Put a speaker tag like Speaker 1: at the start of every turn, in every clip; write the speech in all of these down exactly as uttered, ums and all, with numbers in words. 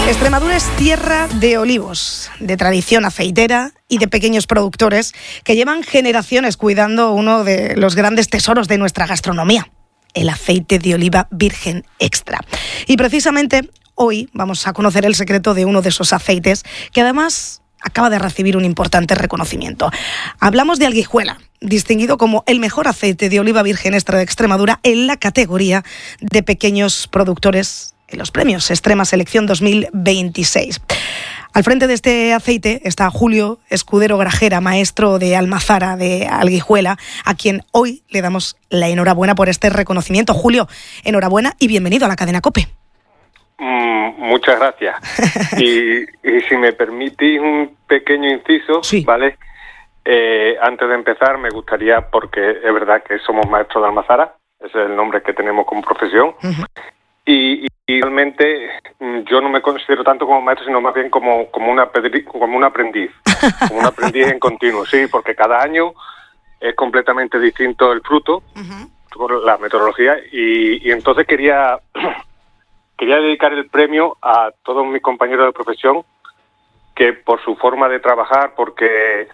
Speaker 1: Extremadura es tierra de olivos, de tradición aceitera y de pequeños productores que llevan generaciones cuidando uno de los grandes tesoros de nuestra gastronomía, el aceite de oliva virgen extra. Y precisamente hoy vamos a conocer el secreto de uno de esos aceites que además acaba de recibir un importante reconocimiento. Hablamos de Alguijuela, distinguido como el mejor aceite de oliva virgen extra de Extremadura en la categoría de pequeños productores en los premios Extrema Selección dos mil veintiséis. Al frente de este aceite está Julio Escudero Grajera, maestro de Almazara de Alguijuela, a quien hoy le damos la enhorabuena por este reconocimiento. Julio, enhorabuena y bienvenido a la cadena COPE.
Speaker 2: Mm, muchas gracias. y, y si me permitís un pequeño inciso,
Speaker 1: sí.
Speaker 2: ¿vale? Eh, antes de empezar me gustaría, porque es verdad que somos maestros de Almazara, ese es el nombre que tenemos como profesión, uh-huh. y, y Y realmente yo no me considero tanto como maestro, sino más bien como, como, una, como un aprendiz, como un aprendiz en continuo, sí, porque cada año es completamente distinto el fruto, uh-huh. la metodología, y, y entonces quería, quería dedicar el premio a todos mis compañeros de profesión que por su forma de trabajar, porque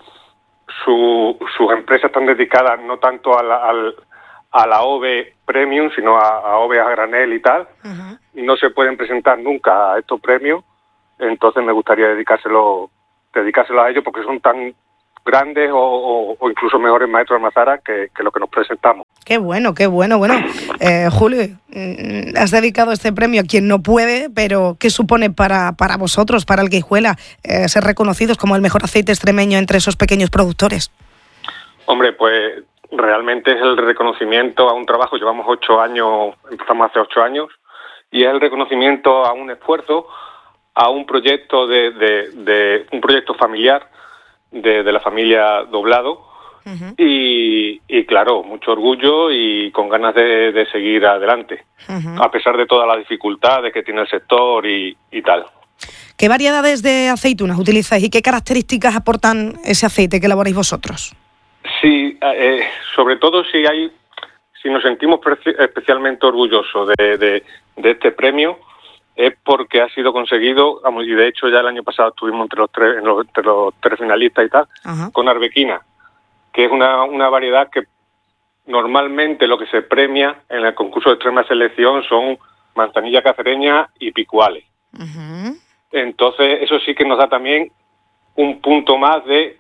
Speaker 2: su, sus empresas están dedicadas no tanto a la, al, a la O V E Premium, sino a, a O V E a granel y tal, uh-huh. no se pueden presentar nunca a estos premios, entonces me gustaría dedicárselo, dedicárselo a ellos porque son tan grandes o, o, o incluso mejores maestros de Almazara que, que lo que nos presentamos.
Speaker 1: Qué bueno, qué bueno. Bueno, eh, Julio, has dedicado este premio a quien no puede, pero ¿qué supone para, para vosotros, para Alguijuela, eh, ser reconocidos como el mejor aceite extremeño entre esos pequeños productores?
Speaker 2: Hombre, pues realmente es el reconocimiento a un trabajo. Llevamos ocho años, empezamos hace ocho años, y es el reconocimiento a un esfuerzo, a un proyecto de, de, de un proyecto familiar de, de la familia Doblado, uh-huh. y, y claro, mucho orgullo y con ganas de, de seguir adelante, uh-huh. a pesar de todas las dificultades que tiene el sector y, y tal.
Speaker 1: ¿Qué variedades de aceitunas utilizáis y qué características aportan ese aceite que elaboráis vosotros?
Speaker 2: Sí, eh, sobre todo si hay, si nos sentimos preci- especialmente orgullosos de, de, de este premio, es porque ha sido conseguido, vamos, y de hecho ya el año pasado estuvimos entre los tres, en los, entre los tres finalistas y tal, uh-huh. con Arbequina, que es una, una variedad que normalmente lo que se premia en el concurso de extrema selección son manzanilla cacereña y picuales. Uh-huh. Entonces eso sí que nos da también un punto más de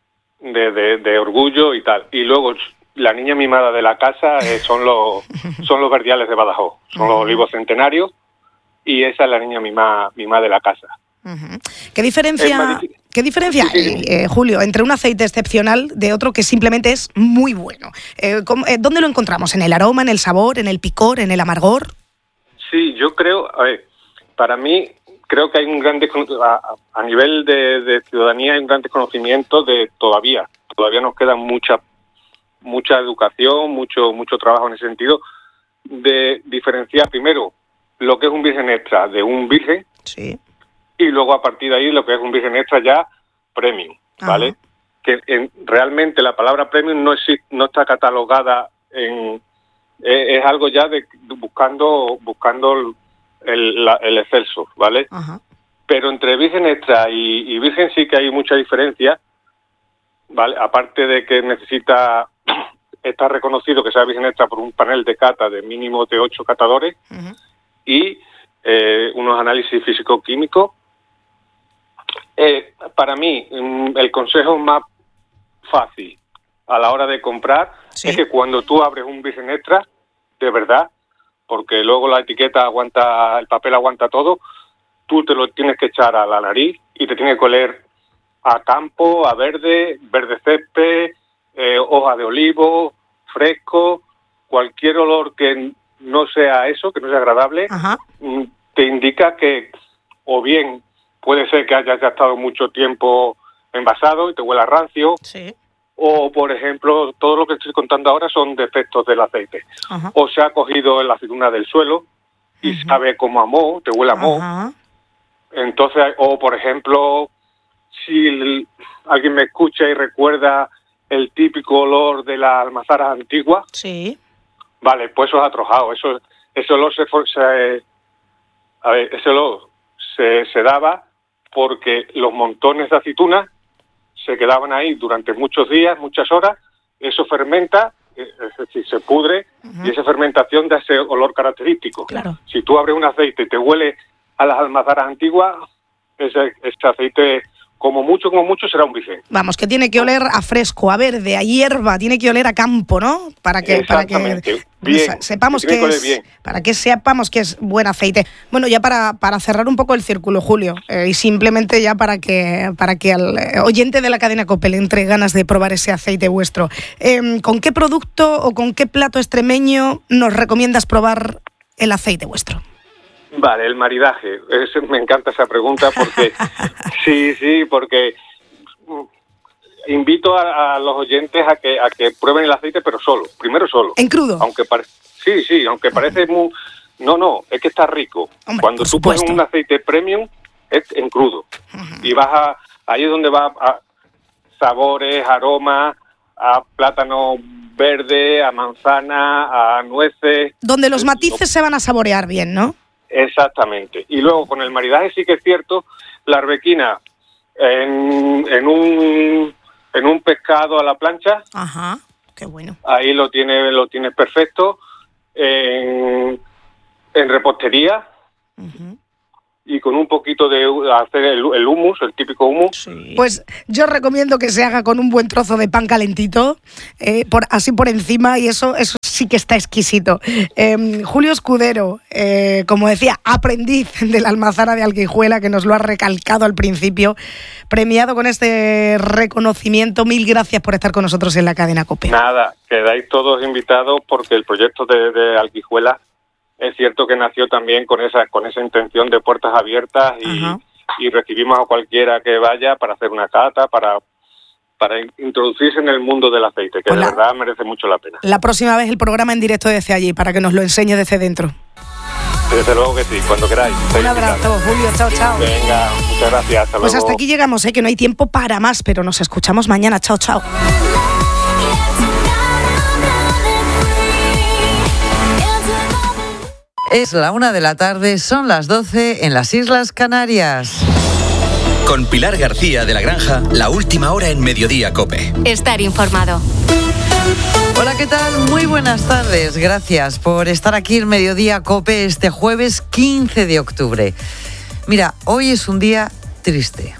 Speaker 2: De, de, de orgullo y tal. Y luego la niña mimada de la casa eh, son los son los verdiales de Badajoz, son uh-huh. los olivos centenarios, y esa es la niña mimada, mimada de la casa.
Speaker 1: Uh-huh. ¿Qué diferencia, ¿qué diferencia sí, sí, sí. Eh, Julio, entre un aceite excepcional de otro que simplemente es muy bueno? Eh, ¿cómo, eh, ¿Dónde lo encontramos? ¿En el aroma, en el sabor, en el picor, en el amargor?
Speaker 2: Sí, yo creo, a ver, para mí creo que hay un gran desconocimiento, a, a nivel de, de ciudadanía hay un gran desconocimiento de todavía, todavía nos queda mucha mucha educación, mucho mucho trabajo en ese sentido, de diferenciar primero lo que es un virgen extra de un virgen,
Speaker 1: sí.
Speaker 2: y luego a partir de ahí lo que es un virgen extra ya premium, ¿vale? Ajá. Que en, realmente la palabra premium no existe, no está catalogada en, es, es algo ya de buscando buscando El, la, el excelso, ¿vale?
Speaker 1: Ajá.
Speaker 2: Pero entre virgen extra y, y virgen sí que hay mucha diferencia, ¿vale? Aparte de que necesita estar reconocido que sea virgen extra por un panel de cata de mínimo de ocho catadores, uh-huh. y eh, unos análisis físico-químicos. Eh, para mí, el consejo más fácil a la hora de comprar, sí. es que cuando tú abres un virgen extra, de verdad, porque luego la etiqueta aguanta, el papel aguanta todo, tú te lo tienes que echar a la nariz y te tiene que oler a campo, a verde, verde césped, eh, hoja de olivo, fresco, cualquier olor que no sea eso, que no sea agradable, ajá. te indica que o bien puede ser que hayas ya estado mucho tiempo envasado y te huela rancio,
Speaker 1: sí.
Speaker 2: o, por ejemplo, todo lo que estoy contando ahora son defectos del aceite. Ajá. O se ha cogido en la aceituna del suelo y uh-huh. sabe como a moho, te huele a moho.
Speaker 1: Ajá.
Speaker 2: Entonces, o por ejemplo, si el, alguien me escucha y recuerda el típico olor de las almazaras antiguas,
Speaker 1: sí.
Speaker 2: vale, pues eso es atrojado. Eso, ese olor se, se, a ver, ese olor se, se daba porque los montones de aceituna se quedaban ahí durante muchos días, muchas horas, eso fermenta, es decir, se pudre, uh-huh. y esa fermentación da ese olor característico.
Speaker 1: Claro.
Speaker 2: Si tú abres un aceite y te huele a las almazaras antiguas, ese, ese aceite, como mucho, como mucho, será un virgen.
Speaker 1: Vamos, que tiene que oler a fresco, a verde, a hierba, tiene que oler a campo, ¿no? Para que, para que
Speaker 2: bien,
Speaker 1: sepamos que,
Speaker 2: que
Speaker 1: es,
Speaker 2: bien.
Speaker 1: para que sepamos que es buen aceite. Bueno, ya para, para cerrar un poco el círculo, Julio, eh, y simplemente ya para que, para que al oyente de la cadena COPE le entre ganas de probar ese aceite vuestro, eh, ¿con qué producto o con qué plato extremeño nos recomiendas probar el aceite vuestro?
Speaker 2: Vale, el maridaje. Es, me encanta esa pregunta porque sí, sí, porque invito a, a los oyentes a que a que prueben el aceite, pero solo, primero solo.
Speaker 1: ¿En crudo?
Speaker 2: Aunque pare, sí, sí, aunque parece muy, no, no, es que está rico.
Speaker 1: Hombre,
Speaker 2: cuando tú
Speaker 1: supuesto.
Speaker 2: pones un aceite premium es en crudo uh-huh. y vas a, ahí es donde va a sabores, aromas, a plátano verde, a manzana, a nueces.
Speaker 1: Donde los matices no. se van a saborear bien, ¿no?
Speaker 2: Exactamente. Y luego con el maridaje sí que es cierto, la arbequina en, en un en un pescado a la plancha.
Speaker 1: Ajá, qué bueno.
Speaker 2: Ahí lo tiene lo tienes perfecto. En, en repostería. Uh-huh. Y con un poquito de hacer el, el hummus, el típico hummus.
Speaker 1: Sí. Pues yo recomiendo que se haga con un buen trozo de pan calentito, eh, por, así por encima, y eso, eso sí que está exquisito. Eh, Julio Escudero, eh, como decía, aprendiz de la almazara de Alquijuela, que nos lo ha recalcado al principio, premiado con este reconocimiento. Mil gracias por estar con nosotros en la cadena COPE.
Speaker 2: Nada, quedáis todos invitados porque el proyecto de, de Alquijuela es cierto que nació también con esa con esa intención de puertas abiertas y, y recibimos a cualquiera que vaya para hacer una cata, para para introducirse en el mundo del aceite, que Hola. de verdad merece mucho la pena.
Speaker 1: La próxima vez el programa en directo desde allí, para que nos lo enseñe desde dentro.
Speaker 2: Desde luego que sí, cuando queráis.
Speaker 1: Un abrazo, invitado. Julio, chao, chao.
Speaker 2: Venga, muchas gracias, hasta
Speaker 1: pues
Speaker 2: luego.
Speaker 1: Hasta aquí llegamos, ¿eh? Que no hay tiempo para más, pero nos escuchamos mañana. Chao, chao.
Speaker 3: Es la una de la tarde, son las doce en las Islas Canarias.
Speaker 4: Con Pilar García de la Granja, la última hora en Mediodía COPE.
Speaker 5: Estar informado.
Speaker 3: Hola, ¿qué tal? Muy buenas tardes. Gracias por estar aquí en Mediodía COPE este jueves quince de octubre. Mira, hoy es un día triste.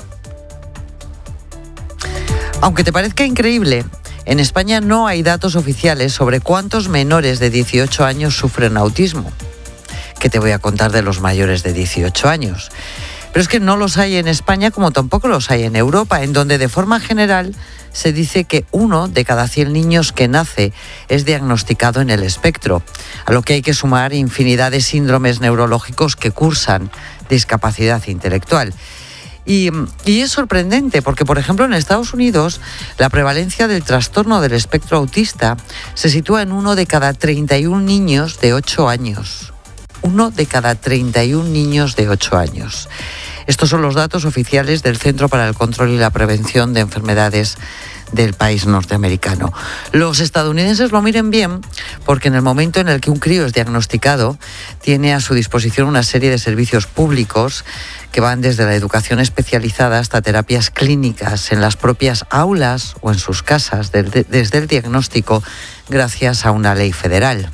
Speaker 3: Aunque te parezca increíble, en España no hay datos oficiales sobre cuántos menores de dieciocho años sufren autismo. Que te voy a contar de los mayores de dieciocho años. Pero es que no los hay en España como tampoco los hay en Europa, en donde de forma general se dice que uno de cada cien niños que nace es diagnosticado en el espectro, a lo que hay que sumar infinidad de síndromes neurológicos que cursan discapacidad intelectual. Y, y es sorprendente porque, por ejemplo, en Estados Unidos la prevalencia del trastorno del espectro autista se sitúa en uno de cada treinta y un niños de ocho años. Uno de cada treinta y un niños de ocho años. Estos son los datos oficiales del Centro para el Control y la Prevención de Enfermedades del país norteamericano. Los estadounidenses lo miren bien porque en el momento en el que un crío es diagnosticado, tiene a su disposición una serie de servicios públicos que van desde la educación especializada hasta terapias clínicas en las propias aulas o en sus casas, desde el diagnóstico, gracias a una ley federal.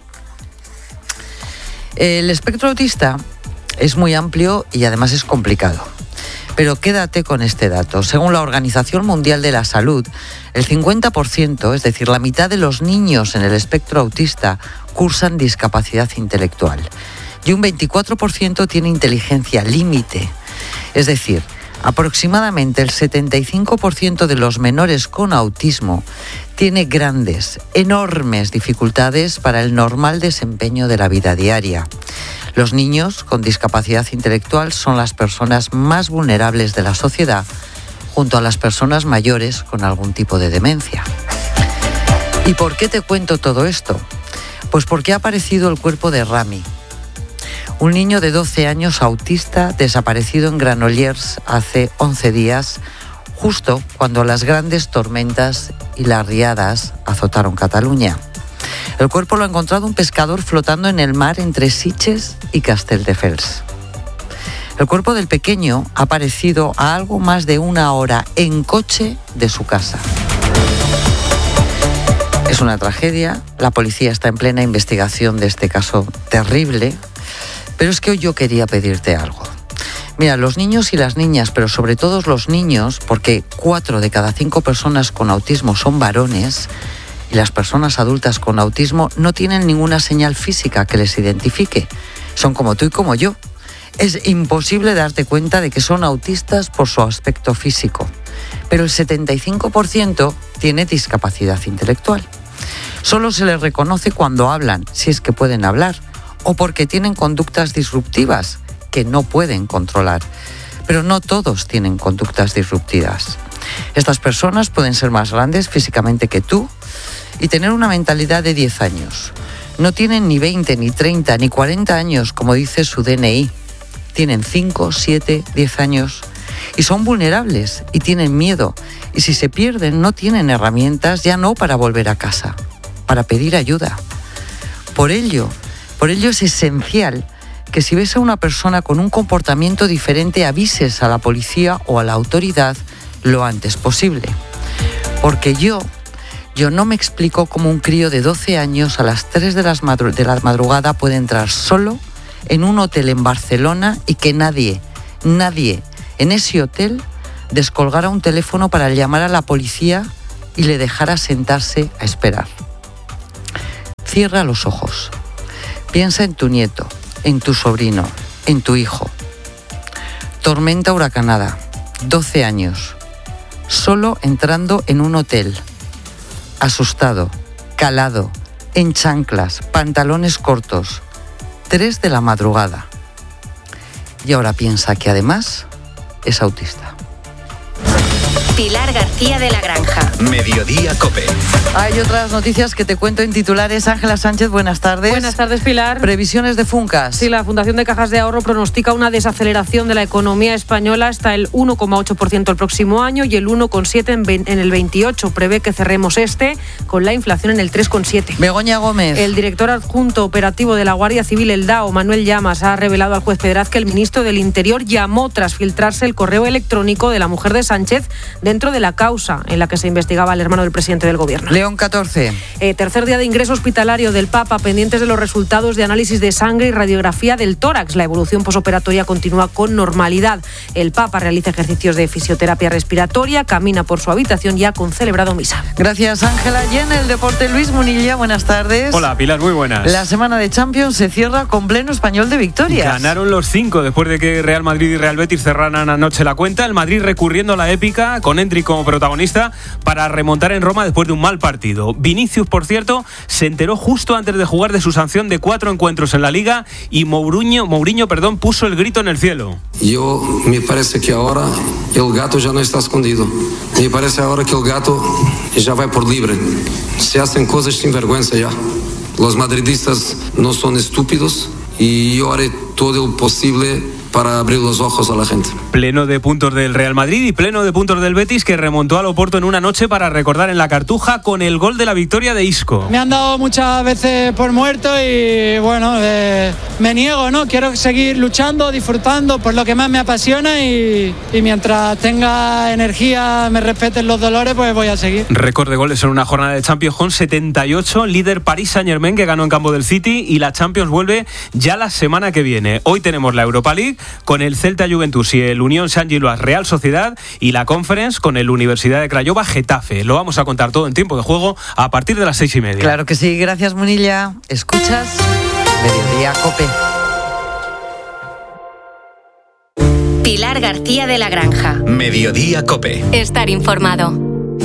Speaker 3: El espectro autista es muy amplio y además es complicado. Pero quédate con este dato. Según la Organización Mundial de la Salud, el cincuenta por ciento, es decir, la mitad de los niños en el espectro autista, cursan discapacidad intelectual. Y un veinticuatro por ciento tiene inteligencia límite. Es decir, aproximadamente el setenta y cinco por ciento de los menores con autismo tiene grandes, enormes dificultades para el normal desempeño de la vida diaria. Los niños con discapacidad intelectual son las personas más vulnerables de la sociedad, junto a las personas mayores con algún tipo de demencia. ¿Y por qué te cuento todo esto? Pues porque ha aparecido el cuerpo de Rami, un niño de doce años autista desaparecido en Granollers hace once días, justo cuando las grandes tormentas y las riadas azotaron Cataluña. El cuerpo lo ha encontrado un pescador flotando en el mar entre Sitges y Castelldefels. El cuerpo del pequeño ha aparecido a algo más de una hora en coche de su casa. Es una tragedia, la policía está en plena investigación de este caso terrible, pero es que hoy yo quería pedirte algo. Mira, los niños y las niñas, pero sobre todo los niños, porque cuatro de cada cinco personas con autismo son varones, y las personas adultas con autismo no tienen ninguna señal física que les identifique. Son como tú y como yo. Es imposible darte cuenta de que son autistas por su aspecto físico, pero el setenta y cinco por ciento tiene discapacidad intelectual. Solo se les reconoce cuando hablan, si es que pueden hablar, o porque tienen conductas disruptivas que no pueden controlar. Pero no todos tienen conductas disruptivas. Estas personas pueden ser más grandes físicamente que tú y tener una mentalidad de diez años. No tienen ni veinte, ni treinta, ni cuarenta años, como dice su D N I. Tienen cinco, siete, diez años y son vulnerables y tienen miedo. Y si se pierden, no tienen herramientas, ya no para volver a casa, para pedir ayuda. Por ello, por ello es esencial que si ves a una persona con un comportamiento diferente, avises a la policía o a la autoridad lo antes posible. Porque yo, yo no me explico cómo un crío de doce años a las tres de, las madru- de la madrugada puede entrar solo en un hotel en Barcelona y que nadie, nadie en ese hotel descolgara un teléfono para llamar a la policía y le dejara sentarse a esperar. Cierra los ojos. Piensa en tu nieto, en tu sobrino, en tu hijo. Tormenta huracanada, doce años, solo entrando en un hotel, asustado, calado, en chanclas, pantalones cortos, tres de la madrugada. Y ahora piensa que además es autista.
Speaker 5: Pilar García de la Granja.
Speaker 4: Mediodía COPE.
Speaker 3: Hay otras noticias que te cuento en titulares. Ángela Sánchez, buenas tardes.
Speaker 6: Buenas tardes, Pilar.
Speaker 3: Previsiones de Funcas.
Speaker 6: Sí, la Fundación de Cajas de Ahorro pronostica una desaceleración de la economía española hasta el uno coma ocho por ciento el próximo año y el uno coma siete por ciento en el veintiocho. Prevé que cerremos este con la inflación en el tres coma siete.
Speaker 3: Begoña Gómez.
Speaker 6: El director adjunto operativo de la Guardia Civil, el D A O, Manuel Llamas, ha revelado al juez Pedraz que el ministro del Interior llamó tras filtrarse el correo electrónico de la mujer de Sánchez dentro de la causa en la que se investigaba al hermano del presidente del gobierno.
Speaker 3: León catorce.
Speaker 6: Eh, tercer día de ingreso hospitalario del Papa, pendientes de los resultados de análisis de sangre y radiografía del tórax. La evolución posoperatoria continúa con normalidad. El Papa realiza ejercicios de fisioterapia respiratoria, camina por su habitación y ha concelebrado misa.
Speaker 3: Gracias, Ángela. Y en el deporte, Luis Munilla, buenas tardes.
Speaker 7: Hola, Pilar, muy buenas.
Speaker 3: La semana de Champions se cierra con pleno español de victorias.
Speaker 7: Ganaron los cinco después de que Real Madrid y Real Betis cerraran anoche la cuenta. El Madrid recurriendo a la épica con Endrick como protagonista para remontar en Roma después de un mal partido. Vinicius, por cierto, se enteró justo antes de jugar de su sanción de cuatro encuentros en la Liga y Mourinho, Mourinho, perdón, puso el grito en el cielo.
Speaker 8: Yo me parece que ahora el gato ya no está escondido. Me parece ahora que el gato ya va por libre. Se hacen cosas sin vergüenza ya. Los madridistas no son estúpidos y yo haré todo lo posible para abrir los ojos a la gente.
Speaker 7: Pleno de puntos del Real Madrid y pleno de puntos del Betis, que remontó al Oporto en una noche para recordar en la Cartuja con el gol de la victoria de Isco.
Speaker 9: Me han dado muchas veces por muerto y bueno, eh, me niego, ¿no? Quiero seguir luchando, disfrutando por lo que más me apasiona y, y mientras tenga energía, me respeten los dolores, pues voy a seguir.
Speaker 7: Récord de goles en una jornada de Champions con setenta y ocho, líder Paris Saint-Germain, que ganó en campo del City, y la Champions vuelve ya la semana que viene. Hoy tenemos la Europa League con el Celta Juventus y el Unión Saint-Gilloise Real Sociedad, y la Conference con el Universidad de Craiova Getafe. Lo vamos a contar todo en tiempo de juego a partir de las seis y media.
Speaker 3: Claro que sí, gracias Munilla. Escuchas Mediodía COPE.
Speaker 5: Pilar García de la Granja.
Speaker 4: Mediodía COPE.
Speaker 5: Estar informado.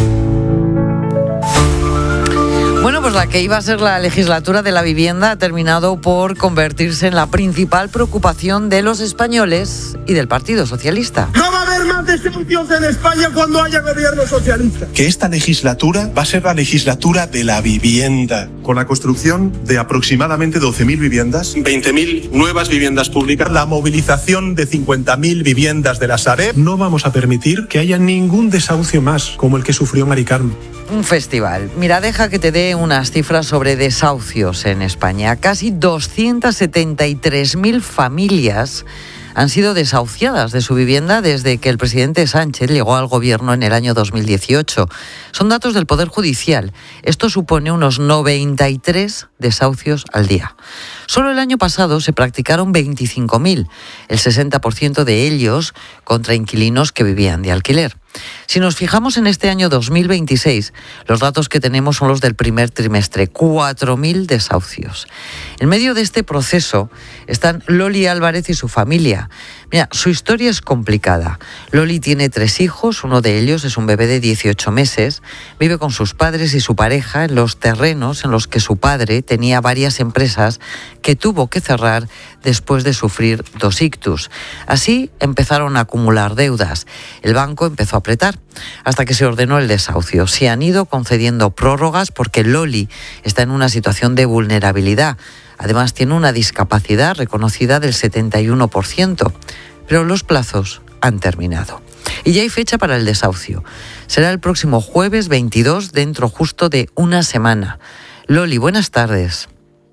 Speaker 3: Bueno, pues la que iba a ser la legislatura de la vivienda ha terminado por convertirse en la principal preocupación de los españoles y del Partido Socialista.
Speaker 10: No va a haber más destrucción en España cuando haya gobierno socialista.
Speaker 11: Que esta legislatura va a ser la legislatura de la vivienda, con la construcción de aproximadamente doce mil viviendas, veinte mil nuevas viviendas públicas, la movilización de cincuenta mil viviendas de la Sareb. No vamos a permitir que haya ningún desahucio más como el que sufrió Mari Carmen.
Speaker 3: Un festival. Mira, deja que te dé unas cifras sobre desahucios en España. Casi doscientas setenta y tres mil familias han sido desahuciadas de su vivienda desde que el presidente Sánchez llegó al gobierno en el año dos mil dieciocho. Son datos del Poder Judicial. Esto supone unos noventa y tres desahucios al día. Solo el año pasado se practicaron veinticinco mil, el sesenta por ciento de ellos contra inquilinos que vivían de alquiler. Si nos fijamos en este año dos mil veintiséis, los datos que tenemos son los del primer trimestre, cuatro mil desahucios. En medio de este proceso están Loli Álvarez y su familia. Mira, su historia es complicada. Loli tiene tres hijos, uno de ellos es un bebé de dieciocho meses, vive con sus padres y su pareja en los terrenos en los que su padre tenía varias empresas que tuvo que cerrar después de sufrir dos ictus. Así empezaron a acumular deudas. El banco empezó a apretar hasta que se ordenó el desahucio. Se han ido concediendo prórrogas porque Loli está en una situación de vulnerabilidad. Además, tiene una discapacidad reconocida del setenta y uno por ciento, pero los plazos han terminado. Y ya hay fecha para el desahucio. Será el próximo jueves veintidós, dentro justo de una semana. Loli, buenas tardes.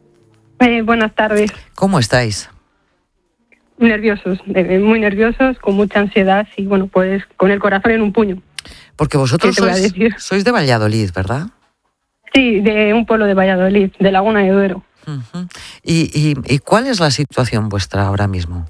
Speaker 12: Eh, buenas tardes.
Speaker 3: ¿Cómo estáis?
Speaker 12: Nerviosos, eh, muy nerviosos, con mucha ansiedad y, bueno, pues con el corazón en un puño.
Speaker 3: Porque vosotros sois, sois de Valladolid, ¿verdad?
Speaker 12: Sí, de un pueblo de Valladolid, de Laguna de Duero.
Speaker 3: Uh-huh. ¿Y, y, ¿Y cuál es la situación vuestra ahora mismo?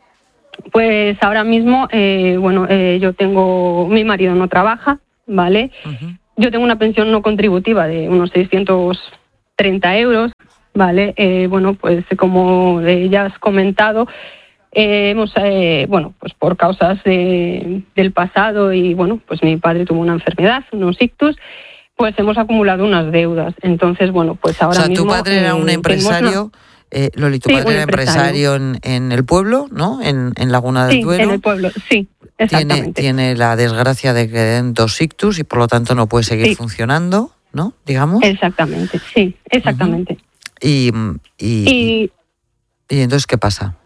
Speaker 12: Pues ahora mismo, eh, bueno, eh, yo tengo, mi marido no trabaja, ¿vale? Uh-huh. Yo tengo una pensión no contributiva de unos seiscientos treinta euros, ¿vale? Eh, bueno, pues como ya has comentado, eh, hemos, eh, bueno, pues por causas de, del pasado y, bueno, pues mi padre tuvo una enfermedad, unos ictus, pues hemos acumulado unas deudas. Entonces, bueno, pues ahora mismo...
Speaker 3: O sea, tu padre era un empresario... Eh, Loli, tu
Speaker 12: sí,
Speaker 3: padre era empresario, empresario en, en el pueblo, ¿no? En, en Laguna del
Speaker 12: sí,
Speaker 3: Duero.
Speaker 12: Sí, en el pueblo, sí, exactamente.
Speaker 3: Tiene, tiene la desgracia de que den dos ictus y por lo tanto no puede seguir sí. funcionando, ¿no? Digamos.
Speaker 12: Exactamente, sí, exactamente.
Speaker 3: Uh-huh. y, y, y, y entonces, ¿qué pasa?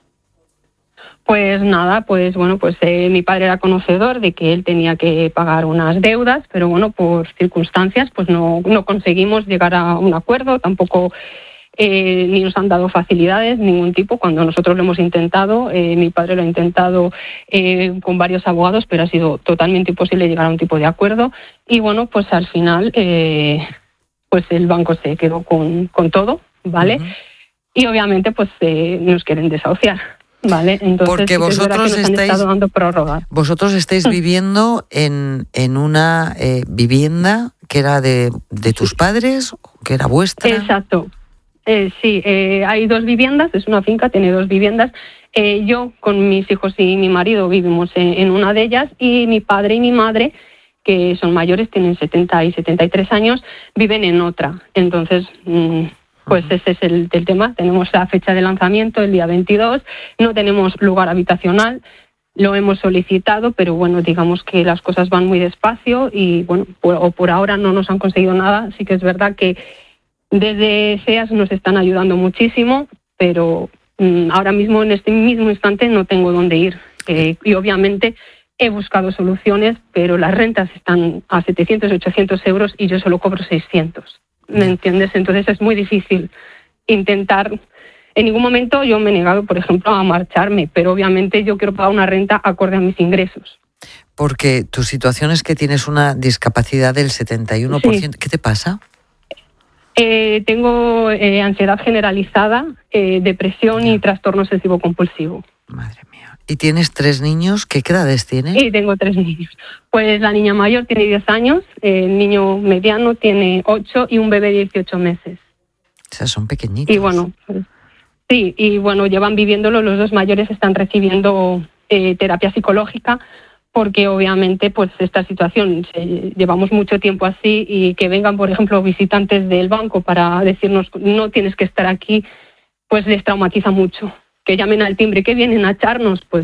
Speaker 12: Pues nada, pues bueno, pues eh, mi padre era conocedor de que él tenía que pagar unas deudas, pero bueno, por circunstancias, pues no, no conseguimos llegar a un acuerdo, tampoco... Eh, ni nos han dado facilidades, ningún tipo. Cuando nosotros lo hemos intentado, eh, mi padre lo ha intentado eh, con varios abogados, pero ha sido totalmente imposible llegar a un tipo de acuerdo. Y bueno, pues al final, eh, pues el banco se quedó con, con todo, ¿vale? Uh-huh. Y obviamente, pues eh, nos quieren desahuciar, ¿vale? Entonces,
Speaker 3: porque vosotros
Speaker 12: es
Speaker 3: estáis,
Speaker 12: han dando prórroga.
Speaker 3: Vosotros estáis viviendo en, en una eh, vivienda que era de, de tus padres, que era vuestra.
Speaker 12: Exacto. Eh, sí, eh, hay dos viviendas, es una finca, tiene dos viviendas. Eh, yo con mis hijos y mi marido vivimos en, en una de ellas y mi padre y mi madre, que son mayores, tienen setenta y setenta y tres años, viven en otra. Entonces, mmm, pues uh-huh. ese es el, el tema. Tenemos la fecha de lanzamiento, el día veintidós, no tenemos lugar habitacional, lo hemos solicitado, pero bueno, digamos que las cosas van muy despacio y bueno, por, o por ahora no nos han conseguido nada. Sí que es verdad que desde SEAS nos están ayudando muchísimo, pero mmm, ahora mismo, en este mismo instante, no tengo dónde ir. Eh, y obviamente he buscado soluciones, pero las rentas están a setecientos, ochocientos euros y yo solo cobro seiscientos. ¿Me entiendes? Entonces es muy difícil intentar... En ningún momento yo me he negado, por ejemplo, a marcharme, pero obviamente yo quiero pagar una renta acorde a mis ingresos.
Speaker 3: Porque tu situación es que tienes una discapacidad del setenta y uno por ciento. Sí. ¿Qué te pasa?
Speaker 12: Eh, tengo eh, ansiedad generalizada, eh, depresión y trastorno obsesivo-compulsivo.
Speaker 3: Madre mía. ¿Y tienes tres niños? ¿Qué edades tienes?
Speaker 12: Sí, tengo tres niños. Pues la niña mayor tiene diez años, eh, el niño mediano tiene ocho y un bebé de dieciocho meses.
Speaker 3: O sea, son pequeñitos.
Speaker 12: Y bueno, pues, sí, y bueno, llevan viviéndolo, los dos mayores están recibiendo eh, terapia psicológica, porque obviamente pues esta situación, se, llevamos mucho tiempo así y que vengan, por ejemplo, visitantes del banco para decirnos no tienes que estar aquí, pues les traumatiza mucho. Que llamen al timbre, que vienen a echarnos, pues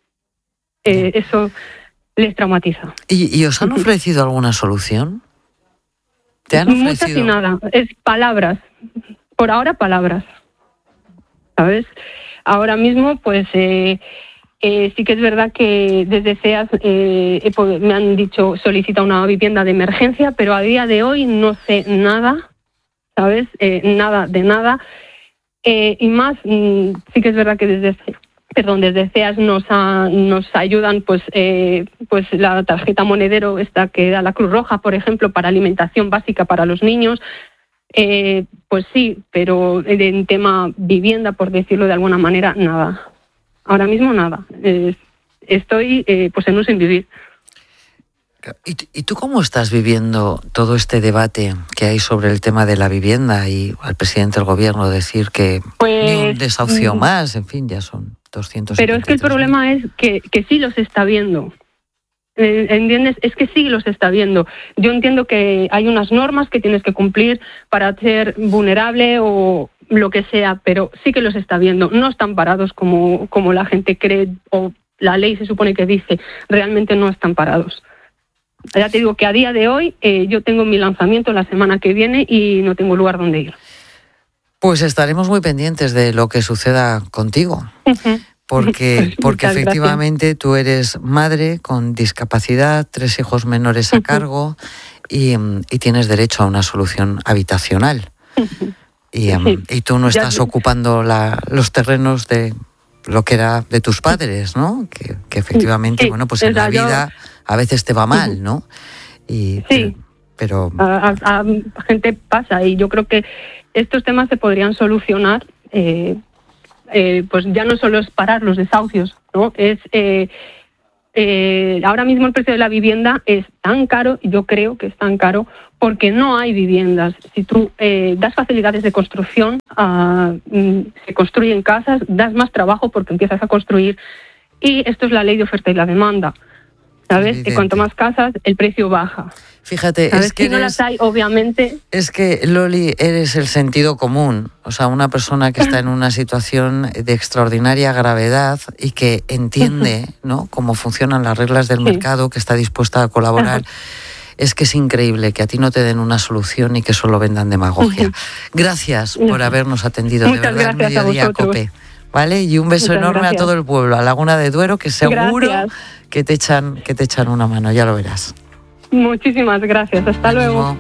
Speaker 12: eh, eso les traumatiza.
Speaker 3: ¿Y, ¿Y os han ofrecido alguna solución? ¿Te han ofrecido?
Speaker 12: Muchas y nada, es palabras, por ahora palabras, ¿sabes? Ahora mismo pues... Eh, Eh, sí que es verdad que desde SEAS eh, me han dicho solicita una vivienda de emergencia, pero a día de hoy no sé nada, ¿sabes? Eh, nada de nada. Eh, y más, mm, sí que es verdad que desde perdón, desde C E A S nos, a, nos ayudan, pues, eh, pues la tarjeta monedero esta que da la Cruz Roja, por ejemplo, para alimentación básica para los niños. Eh, pues sí, pero en tema vivienda, por decirlo de alguna manera, nada. Ahora mismo nada. Eh, estoy eh, pues en un sin vivir.
Speaker 3: ¿Y, ¿Y tú cómo estás viviendo todo este debate que hay sobre el tema de la vivienda y al presidente del gobierno decir que pues, ni un desahucio más, en fin, ya son doscientos.
Speaker 12: Pero es que el problema es que, que sí los está viendo. ¿Entiendes? Es que sí los está viendo. Yo entiendo que hay unas normas que tienes que cumplir para ser vulnerable o lo que sea, pero sí que los está viendo. No están parados como, como la gente cree o la ley se supone que dice. Realmente no están parados. Ya te digo que a día de hoy eh, yo tengo mi lanzamiento la semana que viene y no tengo lugar donde ir.
Speaker 3: Pues estaremos muy pendientes de lo que suceda contigo. Uh-huh. Porque, porque efectivamente tú eres madre con discapacidad, tres hijos menores a cargo y, y tienes derecho a una solución habitacional. Y, um, y tú no estás ocupando la, los terrenos de lo que era de tus padres, ¿no? Que, que efectivamente, sí, bueno, pues en la vida a veces te va mal, ¿no? Y,
Speaker 12: sí,
Speaker 3: pero...
Speaker 12: A, a, a gente pasa y yo creo que estos temas se podrían solucionar... Eh, Eh, pues ya no solo es parar los desahucios, ¿no? Es eh, eh, ahora mismo el precio de la vivienda es tan caro, yo creo que es tan caro, porque no hay viviendas. Si tú eh, das facilidades de construcción, uh, se construyen casas, das más trabajo porque empiezas a construir, y esto es la ley de oferta y la demanda, ¿sabes? Evidente. Y cuanto más casas, el precio baja.
Speaker 3: Fíjate,
Speaker 12: ¿sabes?
Speaker 3: es que
Speaker 12: si no
Speaker 3: eres,
Speaker 12: las hay, obviamente...
Speaker 3: Es que, Loli, eres el sentido común. O sea, una persona que está en una situación de extraordinaria gravedad y que entiende, ¿no?, cómo funcionan las reglas del sí. mercado, que está dispuesta a colaborar. Uh-huh. Es que es increíble que a ti no te den una solución y que solo vendan demagogia. Uh-huh. Gracias uh-huh. por habernos atendido.
Speaker 12: Muchas
Speaker 3: de verdad,
Speaker 12: gracias
Speaker 3: Mediodía
Speaker 12: a vosotros.
Speaker 3: Cope. ¿Vale? Y un beso
Speaker 12: Muchas
Speaker 3: enorme
Speaker 12: gracias.
Speaker 3: a todo el pueblo, a Laguna de Duero, que seguro
Speaker 12: gracias.
Speaker 3: que te echan, que te echan una mano, ya lo verás.
Speaker 12: Muchísimas gracias, hasta
Speaker 3: Ánimo.
Speaker 12: luego.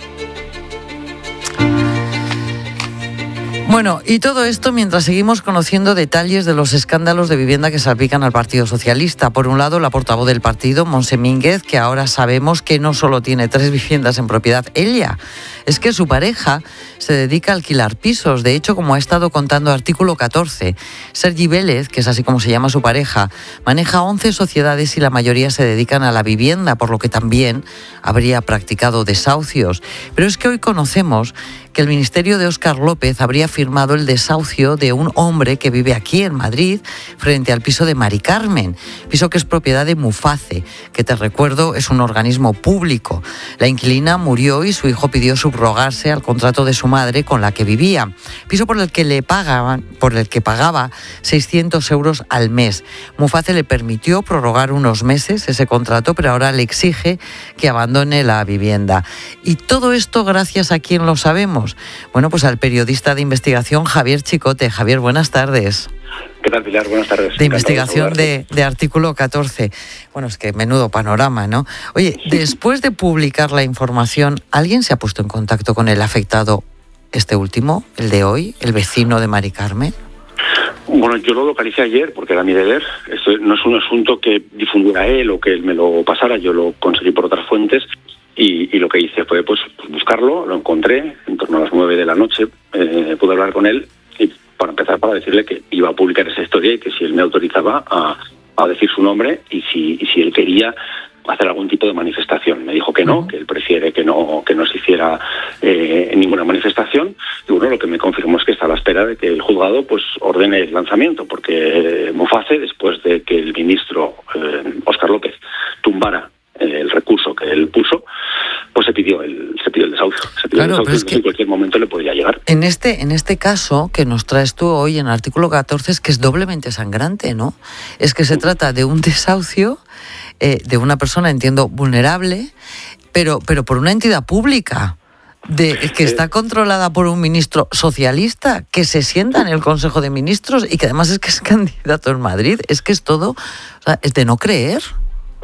Speaker 3: Bueno, y todo esto mientras seguimos conociendo detalles de los escándalos de vivienda que salpican al Partido Socialista. Por un lado, la portavoz del partido, Montse Mínguez, que ahora sabemos que no solo tiene tres viviendas en propiedad ella, es que su pareja se dedica a alquilar pisos. De hecho, como ha estado contando Artículo catorce, Sergi Vélez, que es así como se llama su pareja, maneja once sociedades y la mayoría se dedican a la vivienda, por lo que también habría practicado desahucios. Pero es que hoy conocemos que el ministerio de Óscar López habría firmado el desahucio de un hombre que vive aquí en Madrid, frente al piso de Mari Carmen, piso que es propiedad de Muface, que te recuerdo es un organismo público. La inquilina murió y su hijo pidió subrogarse al contrato de su madre con la que vivía, piso por el que le pagaban, por el que pagaba seiscientos euros al mes. Muface le permitió prorrogar unos meses ese contrato, pero ahora le exige que abandone la vivienda. Y todo esto gracias a quién lo sabemos. Bueno, pues al periodista de investigación Javier Chicote. Javier, buenas tardes.
Speaker 13: ¿Qué tal, Pilar? Buenas tardes.
Speaker 3: De investigación de, de Artículo catorce. Bueno, es que menudo panorama, ¿no? Oye, después de publicar la información, ¿alguien se ha puesto en contacto con el afectado, este último, el de hoy, el vecino de Mari Carmen?
Speaker 13: Bueno, yo lo localicé ayer porque era mi deber. Esto no es un asunto que difundiera él o que él me lo pasara. Yo lo conseguí por otras fuentes. Y, y lo que hice fue pues, pues buscarlo, lo encontré en torno a las nueve de la noche, eh, pude hablar con él y para empezar para decirle que iba a publicar esa historia y que si él me autorizaba a, a decir su nombre y si, y si él quería hacer algún tipo de manifestación. Me dijo que no, uh-huh. que él prefiere que no que no se hiciera eh, ninguna manifestación y bueno, lo que me confirmó es que está a la espera de que el juzgado pues ordene el lanzamiento, porque Muface, después de que el ministro eh, Óscar López tumbara el recurso que él puso, pues se pidió el se pidió el desahucio. Se pidió
Speaker 3: claro,
Speaker 13: el desahucio, es que en cualquier momento le podría llegar.
Speaker 3: En este en este caso que nos traes tú hoy en Artículo catorce es que es doblemente sangrante, ¿no? Es que se trata de un desahucio eh, de una persona, entiendo, vulnerable, pero pero por una entidad pública de que está controlada por un ministro socialista que se sienta en el Consejo de Ministros y que además es que es candidato en Madrid. Es que es todo, o sea, es de no creer.
Speaker 13: Sí,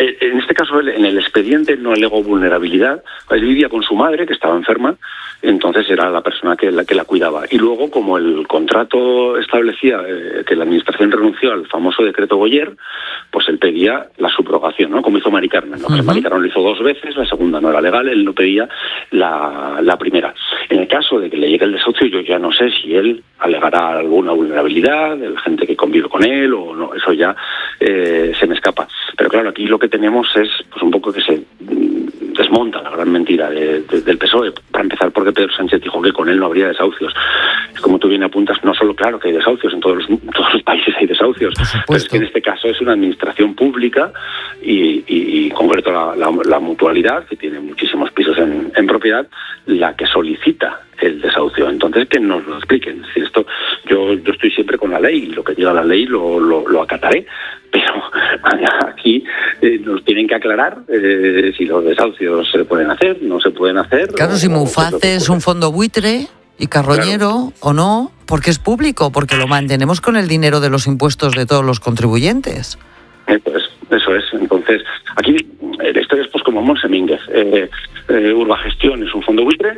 Speaker 13: en este caso, en el expediente no alegó vulnerabilidad. Él vivía con su madre, que estaba enferma, entonces era la persona que la, que la cuidaba. Y luego, como el contrato establecía eh, que la Administración renunció al famoso decreto Goyer, pues él pedía la subrogación, ¿no? Como hizo Mari Carmen, ¿no? Uh-huh. Mari Carmen lo hizo dos veces, la segunda no era legal, él no pedía la, la primera. En el caso de que le llegue el desahucio, yo ya no sé si él alegará alguna vulnerabilidad de la gente que convive con él o no, eso ya eh, se me escapa. Pero claro, aquí lo que tenemos es pues un poco que se desmonta la gran mentira de, de, del P S O E, para empezar porque Pedro Sánchez dijo que con él no habría desahucios. Como tú bien apuntas, no solo claro que hay desahucios, en todos los, todos los países hay desahucios, pero es que en este caso es una administración pública y, y, y en concreto la, la, la mutualidad, que tiene muchísimos pisos en, en propiedad, la que solicita el desahucio. Entonces, que nos lo expliquen. Es decir, esto, yo, yo estoy siempre con la ley, y lo que diga la ley lo, lo, lo acataré, pero aquí eh, nos tienen que aclarar eh, si los desahucios se pueden hacer, no se pueden hacer.
Speaker 3: Claro, o, si Muface es un fondo buitre y Carroñero, claro, o no, porque es público, porque lo mantenemos con el dinero de los impuestos de todos los contribuyentes.
Speaker 13: Eh, pues eso es. Entonces, aquí la historia es pues como Montse Mínguez. Eh, eh, Urbagestión es un fondo buitre,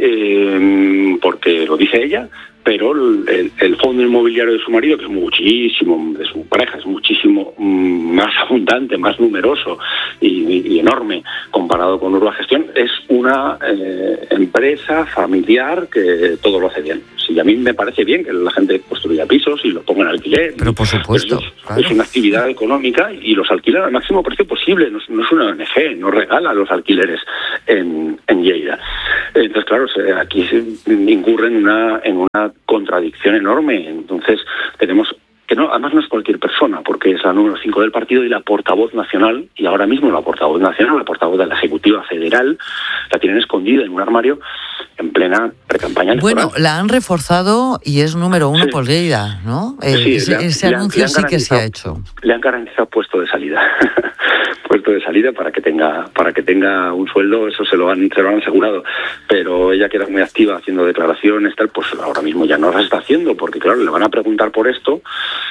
Speaker 13: eh, porque lo dice ella, pero el, el fondo inmobiliario de su marido, que es muchísimo, de su pareja, es muchísimo mm, más abundante, más numeroso y, y enorme comparado con Urbagestión, es una eh, empresa familiar que todo lo hace bien. Sí, a mí me parece bien que la gente construya pisos y lo ponga en alquiler.
Speaker 3: Pero por supuesto.
Speaker 13: Es, claro. es una actividad económica y los alquilan al máximo precio posible. No, no es una O N G, no regala los alquileres en, en Lleida. Entonces, claro, aquí se incurre en una, en una contradicción enorme. Entonces, tenemos que no, además no es cualquier persona, porque es la número cinco del partido y la portavoz nacional, y ahora mismo la portavoz nacional, la portavoz de la Ejecutiva Federal, la tienen escondida en un armario en plena precampaña electoral.
Speaker 3: Bueno, la han reforzado y es número uno, sí, por Lleida, ¿no? Eh,
Speaker 13: sí,
Speaker 3: ese
Speaker 13: han,
Speaker 3: ese anuncio sí que se ha hecho.
Speaker 13: Le han garantizado puesto de salida. puesto de salida para que tenga para que tenga un sueldo, eso se lo han se lo han asegurado, pero ella que era muy activa haciendo declaraciones tal, pues ahora mismo ya no las está haciendo, porque claro, le van a preguntar por esto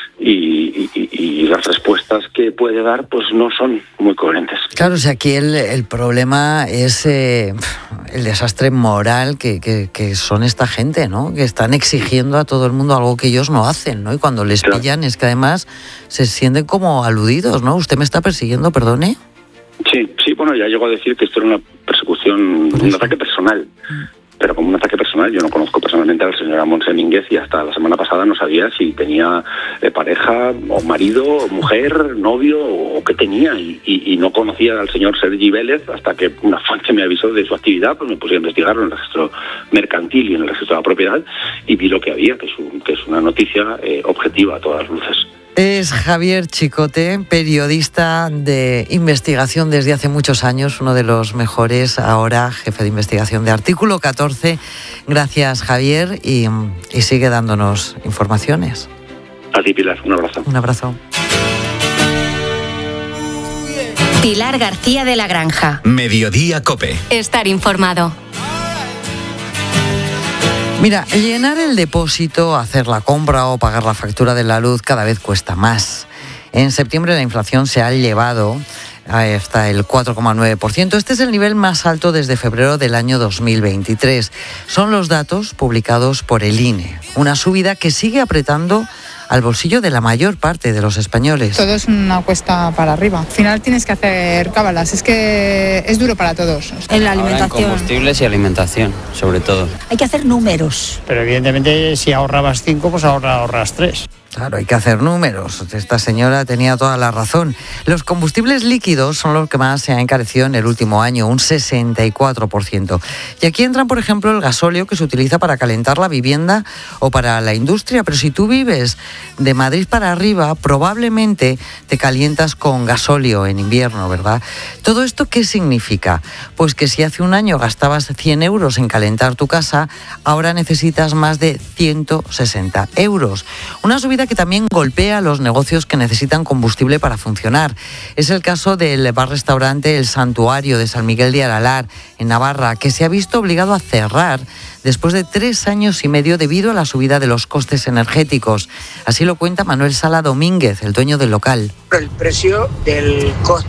Speaker 13: y, y, y las respuestas que puede dar pues no son muy coherentes.
Speaker 3: Claro, o sea, aquí el, el problema es eh, el desastre moral que, que, que son esta gente, ¿no? Que están exigiendo a todo el mundo algo que ellos no hacen, ¿no? Y cuando les claro. pillan es que además se sienten como aludidos, ¿no? ¿Usted me está persiguiendo, perdone?
Speaker 13: Sí, sí, bueno, ya llegó a decir que esto era una persecución, un ataque personal. Pero como un ataque personal, yo no conozco personalmente a la señora Montse Mínguez y hasta la semana pasada no sabía si tenía eh, pareja o marido, o mujer, novio o qué tenía. Y, y, y no conocía al señor Sergi Vélez hasta que una fuente me avisó de su actividad, pues me puse a investigarlo en el registro mercantil y en el registro de la propiedad y vi lo que había, que es, un, que es una noticia eh, objetiva a todas luces.
Speaker 3: Es Javier Chicote, periodista de investigación desde hace muchos años, uno de los mejores, ahora jefe de investigación de Artículo catorce. Gracias, Javier, y, y sigue dándonos informaciones.
Speaker 13: A ti, Pilar, un abrazo.
Speaker 3: Un abrazo.
Speaker 5: Pilar García de la Granja.
Speaker 4: Mediodía COPE.
Speaker 5: Estar informado.
Speaker 3: Mira, llenar el depósito, hacer la compra o pagar la factura de la luz cada vez cuesta más. En septiembre la inflación se ha elevado hasta el cuatro coma nueve por ciento. Este es el nivel más alto desde febrero del año dos mil veintitrés. Son los datos publicados por el I N E. Una subida que sigue apretando al bolsillo de la mayor parte de los españoles.
Speaker 14: Todo es una cuesta para arriba. Al final tienes que hacer cábalas, es que es duro para todos.
Speaker 15: En la alimentación. En combustibles y alimentación, sobre todo.
Speaker 16: Hay que hacer números.
Speaker 17: Pero evidentemente si ahorrabas cinco, pues ahora ahorras tres.
Speaker 3: Claro, hay que hacer números. Esta señora tenía toda la razón. Los combustibles líquidos son los que más se han encarecido en el último año, un sesenta y cuatro por ciento. Y aquí entran, por ejemplo, el gasóleo que se utiliza para calentar la vivienda o para la industria. Pero si tú vives de Madrid para arriba, probablemente te calientas con gasóleo en invierno, ¿verdad? ¿Todo esto qué significa? Pues que si hace un año gastabas cien euros en calentar tu casa, ahora necesitas más de ciento sesenta euros. Una subida que también golpea a los negocios que necesitan combustible para funcionar. Es el caso del bar-restaurante El Santuario de San Miguel de Aralar, en Navarra, que se ha visto obligado a cerrar después de tres años y medio debido a la subida de los costes energéticos. Así lo cuenta Manuel Sala Domínguez, el dueño del local.
Speaker 18: El precio del costo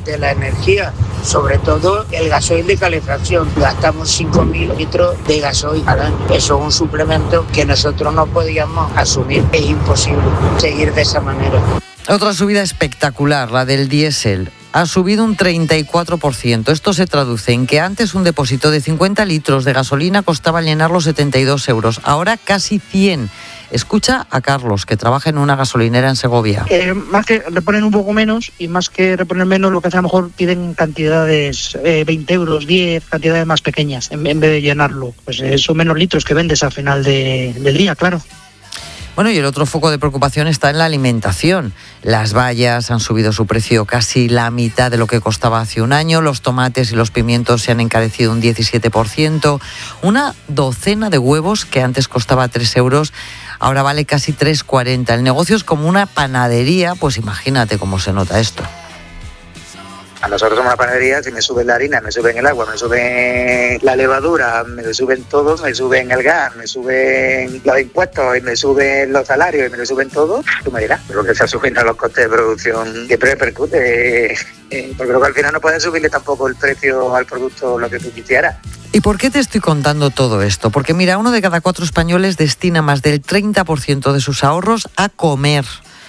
Speaker 16: que la energía, sobre todo el gasoil de calefacción. Gastamos cinco mil litros de gasoil al año. Eso es un suplemento que nosotros no podíamos asumir. Es imposible seguir de esa manera.
Speaker 3: Otra subida espectacular, la del diésel. Ha subido un treinta y cuatro por ciento. Esto se traduce en que antes un depósito de cincuenta litros de gasolina costaba llenarlo setenta y dos euros. Ahora casi cien. Escucha a Carlos, que trabaja en una gasolinera en Segovia.
Speaker 18: Eh, más que reponen un poco menos y más que reponer menos, lo que hace a lo mejor piden cantidades eh, veinte euros, diez, cantidades más pequeñas, en, en vez de llenarlo. Pues eh, son menos litros que vendes al final de, del día, claro.
Speaker 3: Bueno, y el otro foco de preocupación está en la alimentación. Las bayas han subido su precio casi la mitad de lo que costaba hace un año. Los tomates y los pimientos se han encarecido un diecisiete por ciento. Una docena de huevos que antes costaba tres euros, ahora vale casi tres cuarenta. El negocio es como una panadería, pues imagínate cómo se nota esto.
Speaker 16: A nosotros somos una panadería, si me suben la harina, me suben el agua, me suben la levadura, me suben todo, me suben el gas, me suben los impuestos y me suben los salarios y me lo suben todo, tú me dirás. Pero que se suben a los costes de producción siempre repercute, eh, porque luego al final no puedes subirle tampoco el precio al producto lo que tú quisieras.
Speaker 3: ¿Y por qué te estoy contando todo esto? Porque mira, uno de cada cuatro españoles destina más del treinta por ciento de sus ahorros a comer.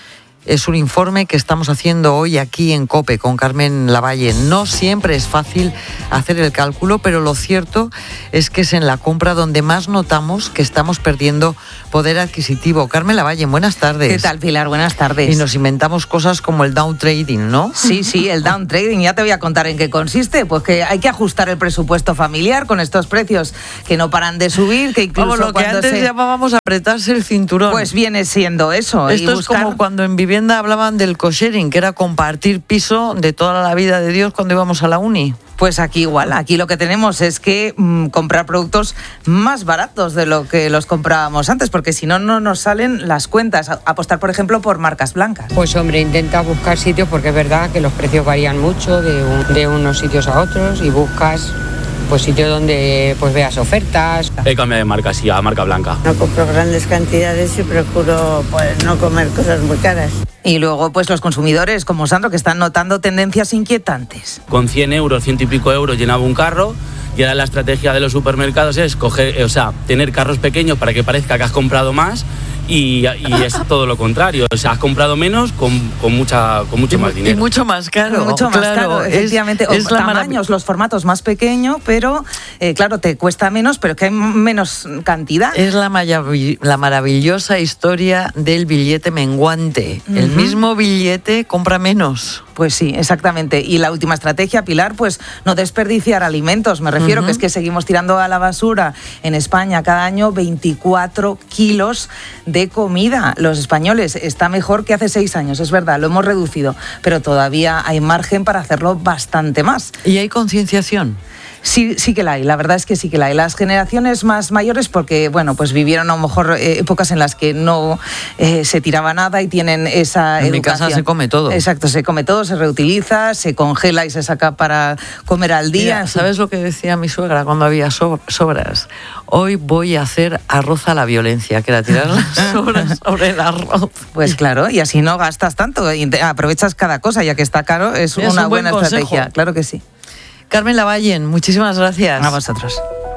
Speaker 3: Es un informe que estamos haciendo hoy aquí en COPE con Carmen Lavalle. No siempre es fácil hacer el cálculo, pero lo cierto es que es en la compra donde más notamos que estamos perdiendo poder adquisitivo. Carmen Lavalle, buenas tardes.
Speaker 19: ¿Qué tal, Pilar? Buenas tardes.
Speaker 3: Y nos inventamos cosas como el down trading, ¿no?
Speaker 19: Sí, sí, el down trading. Ya te voy a contar en qué consiste. Pues que hay que ajustar el presupuesto familiar con estos precios que no paran de subir, que incluso
Speaker 3: Vamos, lo que
Speaker 19: cuando
Speaker 3: antes
Speaker 19: se...
Speaker 3: llamábamos apretarse el cinturón.
Speaker 19: Pues viene siendo eso.
Speaker 3: Esto
Speaker 19: y
Speaker 3: buscar... es como cuando en vivienda hablaban del co-sharing, que era compartir piso de toda la vida de Dios cuando íbamos a la uni.
Speaker 19: Pues aquí igual, aquí lo que tenemos es que mmm, comprar productos más baratos de lo que los comprábamos antes, porque si no, no nos salen las cuentas. Apostar, por ejemplo, por marcas blancas.
Speaker 20: Pues hombre, intenta buscar sitios, porque es verdad que los precios varían mucho de, un, de unos sitios a otros, y buscas pues sitios donde pues veas ofertas.
Speaker 21: He cambiado de marca, sí, a marca blanca.
Speaker 22: No compro grandes cantidades y procuro pues no comer cosas muy caras.
Speaker 19: Y luego, pues los consumidores, como Sandro, que están notando tendencias inquietantes.
Speaker 21: Con cien euros, ciento y pico euros llenaba un carro, y ahora la estrategia de los supermercados es coger, o sea, tener carros pequeños para que parezca que has comprado más, y, y es todo lo contrario. O sea, has comprado menos con, con, mucha, con mucho
Speaker 3: y,
Speaker 21: más dinero.
Speaker 3: Y mucho más caro.
Speaker 19: Mucho más
Speaker 3: claro,
Speaker 19: caro, efectivamente.
Speaker 3: Es, es
Speaker 19: o tamaños, los formatos más pequeños, pero eh, claro, te cuesta menos, pero es que hay menos cantidad.
Speaker 3: Es la, marav- la maravillosa historia del billete menguante. Uh-huh. El mismo billete compra menos.
Speaker 19: Pues sí, exactamente. Y la última estrategia, Pilar, pues no desperdiciar alimentos. Me refiero uh-huh. que es que seguimos tirando a la basura en España cada año veinticuatro kilos de comida. Los españoles, está mejor que hace seis años, es verdad, lo hemos reducido, pero todavía hay margen para hacerlo bastante más.
Speaker 3: ¿Y hay concienciación?
Speaker 19: Sí, sí que la hay, la verdad es que sí que la hay. Las generaciones más mayores, porque bueno, pues vivieron a lo mejor eh, épocas en las que no eh, se tiraba nada y tienen esa
Speaker 3: en
Speaker 19: educación.
Speaker 3: Mi casa se come todo.
Speaker 19: Exacto, se come todo, se reutiliza, se congela y se saca para comer al día.
Speaker 3: Mira, ¿sabes lo que decía mi suegra cuando había so- sobras? Hoy voy a hacer arroz a la violencia, que era tirar las sobras sobre el arroz.
Speaker 19: Pues claro, y así no gastas tanto, y aprovechas cada cosa, ya que está caro, es, es una un buena consejo. Estrategia, claro que sí.
Speaker 3: Carmen Lavalle, muchísimas gracias.
Speaker 19: A vosotros.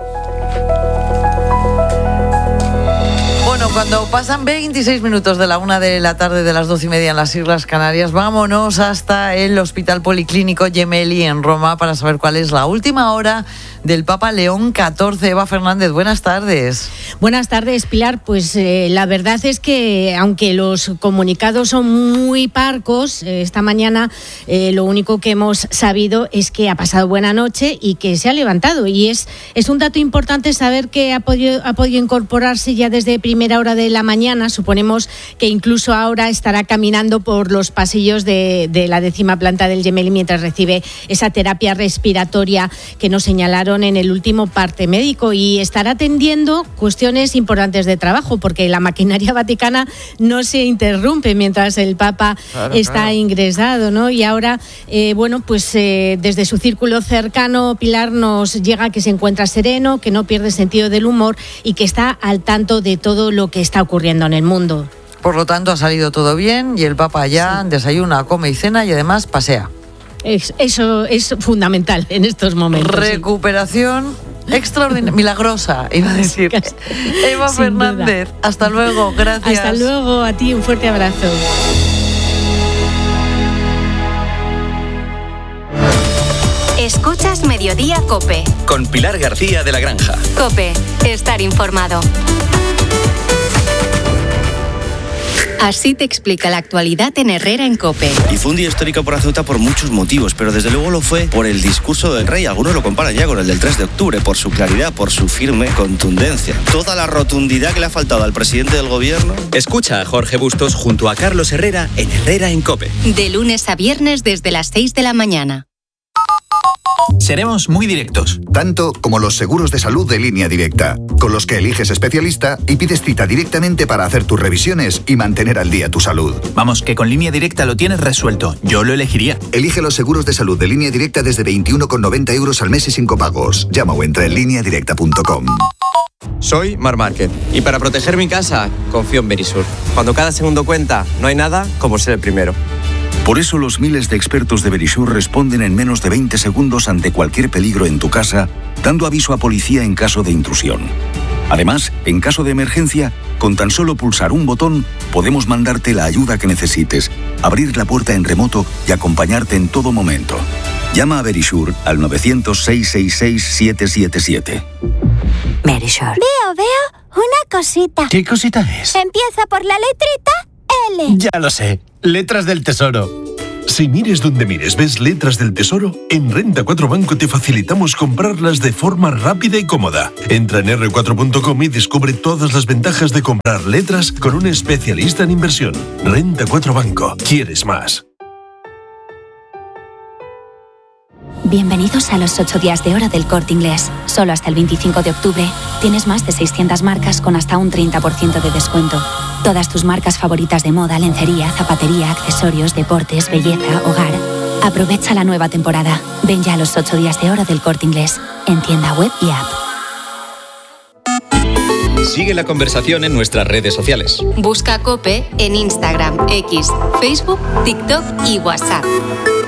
Speaker 3: Bueno, cuando pasan veintiséis minutos de la una de la tarde de las doce y media en las Islas Canarias, vámonos hasta el Hospital Policlínico Gemelli en Roma para saber cuál es la última hora del Papa León catorce. Eva Fernández, buenas tardes.
Speaker 23: Buenas tardes, Pilar. Pues eh, la verdad es que, aunque los comunicados son muy parcos, eh, esta mañana eh, lo único que hemos sabido es que ha pasado buena noche y que se ha levantado. Y es, es un dato importante saber que ha podido, ha podido incorporarse ya desde primera hora de la mañana. Suponemos que incluso ahora estará caminando por los pasillos de, de la décima planta del Gemelli mientras recibe esa terapia respiratoria que nos señalaron en el último parte médico, y estará atendiendo cuestiones importantes de trabajo, porque la maquinaria vaticana no se interrumpe mientras el Papa claro, está claro. ingresado, ¿no? Y ahora, eh, bueno, pues eh, desde su círculo cercano, Pilar, nos llega que se encuentra sereno, que no pierde sentido del humor y que está al tanto de todo lo que está ocurriendo en el mundo.
Speaker 3: Por lo tanto, ha salido todo bien y el Papa ya sí. desayuna, come y cena y además pasea.
Speaker 23: Es, eso es fundamental en estos momentos.
Speaker 3: Recuperación sí. extraordinaria, milagrosa, iba a decir. Eva Sin Fernández, duda. Hasta luego, gracias.
Speaker 23: Hasta luego, a ti un fuerte abrazo.
Speaker 5: Escuchas Mediodía COPE.
Speaker 4: Con Pilar García de la Granja.
Speaker 5: COPE, estar informado. Así te explica la actualidad en Herrera en COPE.
Speaker 1: Y fue un día histórico para Ceuta por muchos motivos, pero desde luego lo fue por el discurso del rey. Algunos lo comparan ya con el del tres de octubre, por su claridad, por su firme contundencia. Toda la rotundidad que le ha faltado al presidente del gobierno.
Speaker 4: Escucha a Jorge Bustos junto a Carlos Herrera en Herrera en COPE.
Speaker 5: De lunes a viernes desde las seis de la mañana.
Speaker 2: Seremos muy directos.
Speaker 6: Tanto como los seguros de salud de Línea Directa, con los que eliges especialista y pides cita directamente para hacer tus revisiones y mantener al día tu salud.
Speaker 2: Vamos, que con Línea Directa lo tienes resuelto. Yo lo elegiría.
Speaker 6: Elige los seguros de salud de Línea Directa desde veintiuno con noventa euros al mes y sin copagos. Llama o entra en línea directa punto com.
Speaker 24: Soy Mar Márquez y para proteger mi casa confío en Verisur. Cuando cada segundo cuenta, no hay nada como ser el primero.
Speaker 25: Por eso los miles de expertos de Verisur responden en menos de veinte segundos ante cualquier peligro en tu casa, dando aviso a policía en caso de intrusión. Además, en caso de emergencia, con tan solo pulsar un botón, podemos mandarte la ayuda que necesites, abrir la puerta en remoto y acompañarte en todo momento. Llama a Verisur al nueve cero cero, seis seis seis, siete siete siete.
Speaker 26: Verisur. Veo, veo una cosita.
Speaker 27: ¿Qué cosita es?
Speaker 26: Empieza por la letrita L.
Speaker 27: Ya lo sé. Letras del Tesoro.
Speaker 28: Si mires donde mires ves letras del Tesoro, en Renta cuatro Banco te facilitamos comprarlas de forma rápida y cómoda. Entra en erre cuatro punto com y descubre todas las ventajas de comprar letras con un especialista en inversión. Renta cuatro Banco. ¿Quieres más?
Speaker 29: Bienvenidos a los ocho días de oro del Corte Inglés. Solo hasta el veinticinco de octubre tienes más de seiscientas marcas con hasta un treinta por ciento de descuento. Todas tus marcas favoritas de moda, lencería, zapatería, accesorios, deportes, belleza, hogar. Aprovecha la nueva temporada. Ven ya a los ocho días de oro del Corte Inglés, en tienda web y app.
Speaker 4: Sigue la conversación en nuestras redes sociales.
Speaker 5: Busca COPE en Instagram, X, Facebook, TikTok y WhatsApp.